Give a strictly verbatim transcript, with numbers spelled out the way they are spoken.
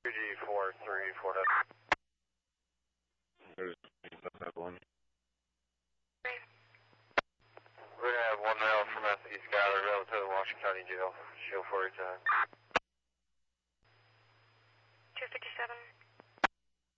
G four three four. There's that one. We're gonna have one male from S E Skyler relative to the Washington County Jail. Shield for each time. two fifty-seven.